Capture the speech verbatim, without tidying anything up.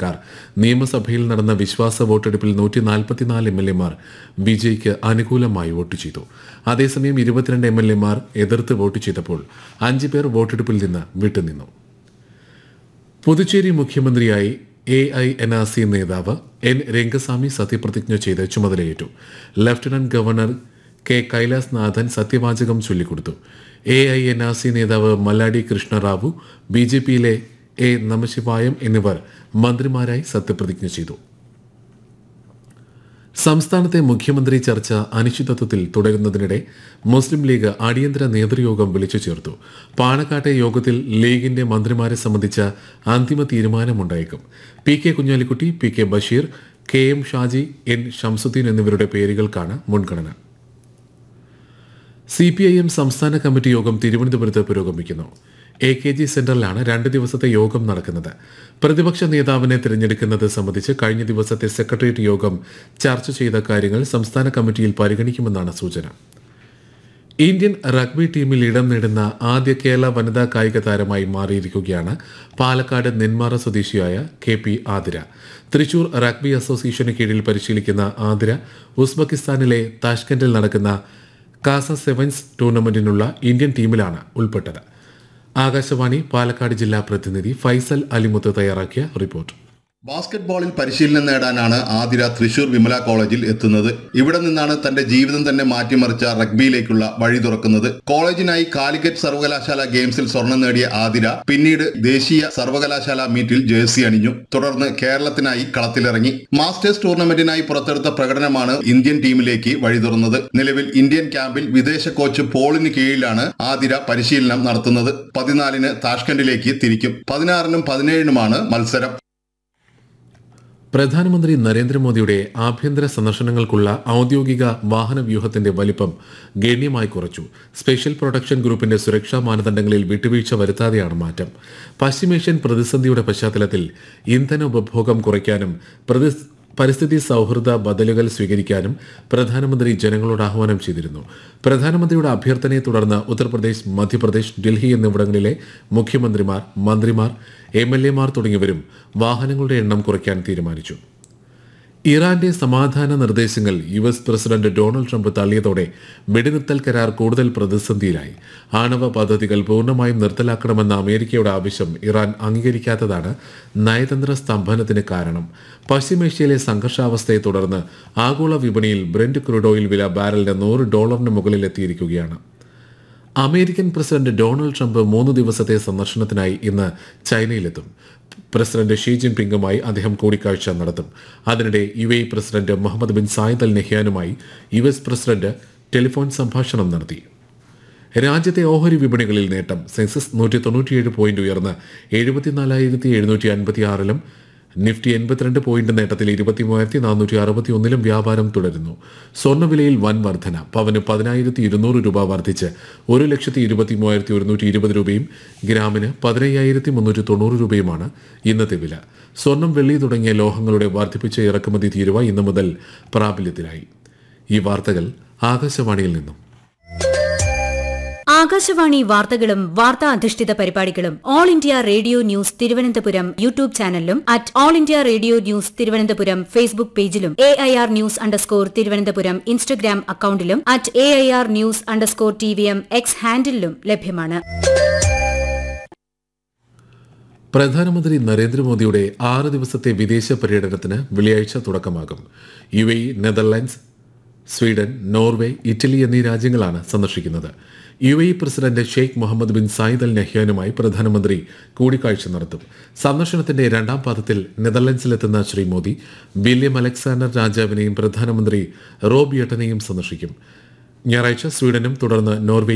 സർക്കാർ. നിയമസഭയിൽ നടന്ന വിശ്വാസ വോട്ടെടുപ്പിൽ നൂറ്റി നാൽപ്പത്തിനാല് എം എൽ എമാർ വിജയ്ക്ക് അനുകൂലമായി വോട്ട് ചെയ്തു. അതേസമയം ഇരുപത്തിരണ്ട് എം എൽ എമാർ എതിർത്ത് വോട്ട് ചെയ്തപ്പോൾ അഞ്ച് പേർ വോട്ടെടുപ്പിൽ നിന്ന് വിട്ടുനിന്നു. പുതുച്ചേരി മുഖ്യമന്ത്രിയായി A I N R C നേതാവ് എൻ രംഗസ്വാമി സത്യപ്രതിജ്ഞ ചെയ്ത് ചുമതലയേറ്റു. ലഫ്റ്റനന്റ് ഗവർണർ കെ കൈലാസ് നാഥൻ സത്യവാചകം ചൊല്ലിക്കൊടുത്തു. A I N R C നേതാവ് മല്ലാടി കൃഷ്ണറാവു, ബി ജെ പിയിലെ എ നമശിവായം എന്നിവർ മന്ത്രിമാരായി സത്യപ്രതിജ്ഞ ചെയ്തു. സംസ്ഥാനത്തെ മുഖ്യമന്ത്രി ചർച്ച അനിശ്ചിതത്വത്തിൽ തുടരുന്നതിനിടെ മുസ്ലിം ലീഗ് അടിയന്തര നേതൃയോഗം വിളിച്ചു ചേർത്തു. പാണക്കാട്ടെ യോഗത്തിൽ ലീഗിന്റെ മന്ത്രിമാരെ സംബന്ധിച്ച അന്തിമ തീരുമാനമുണ്ടായേക്കും. P K Kunhalikutty, P K Basheer, K M Shaji, N Shamsuddin എന്നിവരുടെ പേരുകൾക്കാണ് മുൻഗണന. സി പി ഐ എം സംസ്ഥാന കമ്മിറ്റി യോഗം തിരുവനന്തപുരത്ത് പുരോഗമിക്കുന്നു. എ കെ ജി സെന്ററിലാണ് രണ്ട് ദിവസത്തെ യോഗം നടക്കുന്നത്. പ്രതിപക്ഷ നേതാവിനെ തിരഞ്ഞെടുക്കുന്നത് സംബന്ധിച്ച് കഴിഞ്ഞ ദിവസത്തെ സെക്രട്ടേറിയറ്റ് യോഗം ചർച്ച ചെയ്ത കാര്യങ്ങൾ സംസ്ഥാന കമ്മിറ്റിയിൽ പരിഗണിക്കുമെന്നാണ് സൂചന. ഇന്ത്യൻ റഗ്ബി ടീമിൽ ഇടം നേടുന്ന ആദ്യ കേരള വനിതാ കായിക താരമായി മാറിയിരിക്കുകയാണ് പാലക്കാട് നെന്മാറ സ്വദേശിയായ K P Athira. Thrissur rugby അസോസിയേഷന് കീഴിൽ പരിശീലിക്കുന്ന ആതിര ഉസ്ബെക്കിസ്ഥാനിലെ താഷ്കെൻഡിൽ നടക്കുന്ന കാസ സെവൻസ് ടൂർണമെന്റിനുള്ള ഇന്ത്യൻ ടീമിലാണ് ഉൾപ്പെട്ടത്. ആകാശവാണി പാലക്കാട് ജില്ലാ പ്രതിനിധി ഫൈസൽ അലിമുത്ത് തയ്യാറാക്കിയ റിപ്പോർട്ട്. ബാസ്കറ്റ്ബോളിൽ പരിശീലനം നേടാനാണ് ആതിര തൃശൂർ വിമല കോളേജിൽ എത്തുന്നത്. ഇവിടെ നിന്നാണ് തന്റെ ജീവിതം തന്നെ മാറ്റിമറിച്ച റഗ്ബിയിലേക്കുള്ള വഴി തുറക്കുന്നത്. കോളേജിനായി കാലിക്കറ്റ് സർവകലാശാല ഗെയിംസിൽ സ്വർണം നേടിയ ആതിര പിന്നീട് ദേശീയ സർവകലാശാല മീറ്റിൽ ജേഴ്സി അണിഞ്ഞു. തുടർന്ന് കേരളത്തിനായി കളത്തിലിറങ്ങി. മാസ്റ്റേഴ്സ് ടൂർണമെന്റിനായി പുറത്തെടുത്ത പ്രകടനമാണ് ഇന്ത്യൻ ടീമിലേക്ക് വഴി തുറന്നത്. നിലവിൽ ഇന്ത്യൻ ക്യാമ്പിൽ വിദേശ കോച്ച് പോളിന് കീഴിലാണ് ആതിര പരിശീലനം നടത്തുന്നത്. പതിനാലിന് താഷ്കെൻഡിലേക്ക് തിരിക്കും. പതിനാറിനും പതിനേഴിനുമാണ് മത്സരം. പ്രധാനമന്ത്രി നരേന്ദ്രമോദിയുടെ ആഭ്യന്തര സന്ദർശനങ്ങൾക്കുള്ള ഔദ്യോഗിക വാഹന വ്യൂഹത്തിന്റെ വലിപ്പം ഗണ്യമായി കുറച്ചു. സ്പെഷ്യൽ പ്രൊട്ടക്ഷൻ ഗ്രൂപ്പിന്റെ സുരക്ഷാ മാനദണ്ഡങ്ങളിൽ വിട്ടുവീഴ്ച വരുത്താതെയാണ് മാറ്റം. പശ്ചിമേഷ്യൻ പ്രതിസന്ധിയുടെ പശ്ചാത്തലത്തിൽ ഇന്ധന ഉപഭോഗം കുറയ്ക്കാനും പരിസ്ഥിതി സൗഹൃദ ബദലുകൾ സ്വീകരിക്കാനും പ്രധാനമന്ത്രി ജനങ്ങളോട് ആഹ്വാനം ചെയ്തിരുന്നു. പ്രധാനമന്ത്രിയുടെ അഭ്യർത്ഥനയെ തുടർന്ന് ഉത്തർപ്രദേശ്, മധ്യപ്രദേശ്, ഡൽഹി എന്നിവിടങ്ങളിലെ മുഖ്യമന്ത്രിമാർ, മന്ത്രിമാർ, എം എൽ എമാർ തുടങ്ങിയവരും വാഹനങ്ങളുടെ എണ്ണം കുറയ്ക്കാൻ തീരുമാനിച്ചു. ഇറാന്റെ സമാധാന നിർദ്ദേശങ്ങൾ U S president Donald Trump തള്ളിയതോടെ വെടിനിർത്തൽ കരാർ കൂടുതൽ പ്രതിസന്ധിയിലായി. ആണവ പദ്ധതികൾ പൂർണ്ണമായും നിർത്തലാക്കണമെന്ന അമേരിക്കയുടെ ആവശ്യം ഇറാൻ അംഗീകരിക്കാത്തതാണ് നയതന്ത്ര സ്തംഭനത്തിന് കാരണം. പശ്ചിമേഷ്യയിലെ സംഘർഷാവസ്ഥയെ തുടർന്ന് ആഗോള വിപണിയിൽ ബ്രെന്റ് ക്രൂഡ് ഓയിൽ വില ബാരലിന് നൂറ് ഡോളറിന് മുകളിൽ എത്തിയിരിക്കുകയാണ്. അമേരിക്കൻ പ്രസിഡന്റ് ഡൊണാൾഡ് ട്രംപ് മൂന്ന് ദിവസത്തെ സന്ദർശനത്തിനായി ഇന്ന് ചൈനയിലെത്തും. പ്രസിഡന്റ് ഷീ ജിൻപിങ്ങുമായി അദ്ദേഹം കൂടിക്കാഴ്ച നടത്തും. അതിനിടെ U A president Muhammad bin Zayed Al നഹ്യാനുമായി U S president telephone സംഭാഷണം നടത്തി. രാജ്യത്തെ ഓഹരി വിപണികളിൽ നേട്ടം. സെൻസസ് നൂറ്റി തൊണ്ണൂറ്റിയേഴ് പോയിന്റ് ഉയർന്ന് എഴുപത്തിനാലായിരത്തി എഴുന്നൂറ്റി അൻപത്തി ആറിലും നിഫ്റ്റി എൺപത്തിരണ്ട് പോയിന്റ് നേട്ടത്തിൽ ഇരുപത്തി മൂവായിരത്തി നാനൂറ്റി അറുപത്തി ഒന്നിലും വ്യാപാരം തുടരുന്നു. സ്വർണ്ണവിലയിൽ വൻ വർധന. പവന് പതിനായിരത്തി ഇരുന്നൂറ് രൂപ വർദ്ധിച്ച് ഒരു ലക്ഷത്തി ഇരുപത്തി മൂവായിരത്തി ഒരുന്നൂറ്റി ഇരുപത് രൂപയും ഗ്രാമിന് പതിനയ്യായിരത്തി മുന്നൂറ്റി തൊണ്ണൂറ് രൂപയുമാണ് ഇന്നത്തെ വില. സ്വർണം, വെള്ളി തുടങ്ങിയ ലോഹങ്ങളുടെ വർദ്ധിപ്പിച്ച ഇറക്കുമതി തീരുവ ഇന്നു മുതൽ പ്രാബല്യത്തിലായി. ഈ വാർത്തകൾ ആകാശവാണിയിൽ നിന്നും. ആകാശവാണി വാർത്തകളും വാർത്താ അധിഷ്ഠിത പരിപാടികളും all India radio news Thiruvananthapuram YouTube ചാനലിലും at all India radio news Thiruvananthapuram Facebook പേജിലും A I R news underscore Thiruvananthapuram Instagram അക്കൌണ്ടിലും at A I R news underscore T V M X ഹാൻഡിലും ലഭ്യമാണ്. പ്രധാനമന്ത്രി നരേന്ദ്രമോദിയുടെ ആറ് ദിവസത്തെ വിദേശ പര്യടനത്തിന് വെള്ളിയാഴ്ച തുടക്കമാകും. U A E, Netherlands, Sweden, Norway, Italy എന്നീ രാജ്യങ്ങളാണ് സന്ദർശിക്കുന്നത്. U A E president Sheikh Muhammad bin Zayed Al നഹ്യാനുമായി പ്രധാനമന്ത്രി കൂടിക്കാഴ്ച നടത്തും. സന്ദർശനത്തിന്റെ രണ്ടാം പാദത്തിൽ നെതർലൻഡ്സിലെത്തുന്ന ശ്രീ മോദി വില്യം അലക്സാണ്ടർ രാജാവിനെയും പ്രധാനമന്ത്രി റോബ് യട്ടനെയും സന്ദർശിക്കും. ഞായറാഴ്ച സ്വീഡനും തുടർന്ന് നോർവേ